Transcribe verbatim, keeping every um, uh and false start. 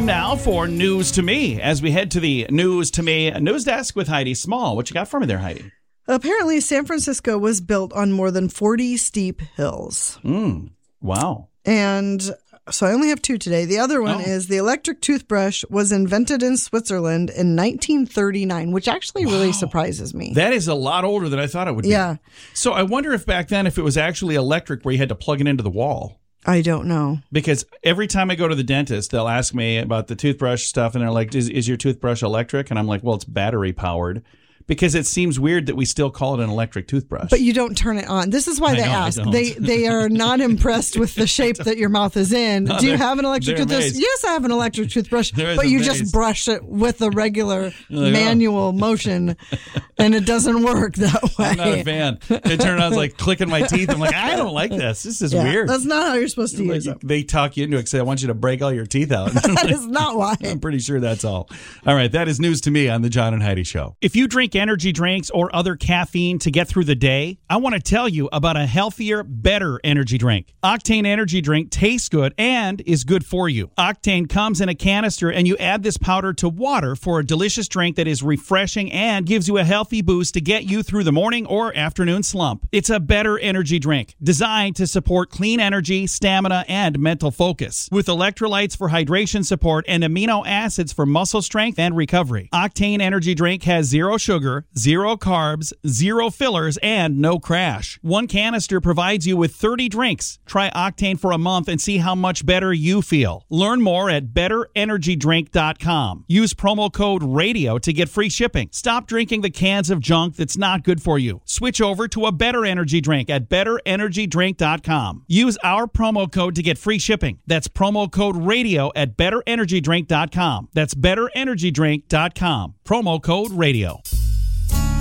now for News to Me as we head to the News to Me news desk with Heidi Small. What you got for me there, Heidi? Apparently, San Francisco was built on more than forty steep hills. Mm, wow. And so I only have two today. The other one Oh. is the electric toothbrush was invented in Switzerland in nineteen thirty-nine, which actually really Wow. surprises me. That is a lot older than I thought it would be. Yeah. So I wonder if back then, if it was actually electric where you had to plug it into the wall. I don't know. Because every time I go to the dentist, they'll ask me about the toothbrush stuff, and they're like, is, is your toothbrush electric? And I'm like, well, it's battery powered. Because it seems weird that we still call it an electric toothbrush. But you don't turn it on. This is why I they know, I ask. don't. They they are not impressed with the shape that your mouth is in. No, Do you they're- have an electric they're toothbrush? amazed. Yes, I have an electric toothbrush. They're But you amazed. just brush it with a regular like, oh. manual motion, and it doesn't work that way. I'm not a fan. It turned out, I was like clicking my teeth. I'm like, I don't like this. This is Yeah, weird. That's not how you're supposed to Like, use it. they talk you into it, say, I want you to break all your teeth out. That is not why. I'm pretty sure that's all. All right, that is News to Me on the John and Heidi Show. If you drink energy drinks or other caffeine to get through the day, I want to tell you about a healthier, better energy drink. Octane Energy Drink tastes good and is good for you. Octane comes in a canister, and you add this powder to water for a delicious drink that is refreshing and gives you a healthy boost to get you through the morning or afternoon slump. It's a better energy drink designed to support clean energy, stamina, and mental focus. With electrolytes for hydration support and amino acids for muscle strength and recovery. Octane Energy Drink has zero sugar, zero carbs, zero fillers, and no crash. One canister provides you with thirty drinks. Try Octane for a month and see how much better you feel. Learn more at better energy drink dot com. Use promo code RADIO to get free shipping. Stop drinking the cans of junk that's not good for you. Switch over to a better energy drink at better energy drink dot com. Use our promo code to get free shipping. That's promo code RADIO at better energy drink dot com. That's better energy drink dot com. Promo code RADIO.